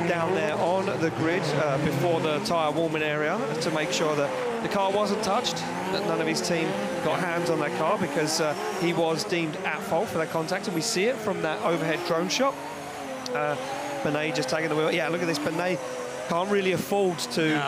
down there on the grid before the tyre warming area to make sure that the car wasn't touched, that none of his team got hands on that car, because he was deemed at fault for that contact, and we see it from that overhead drone shot. Benet just taking the wheel. Yeah, look at this. Benet can't really afford to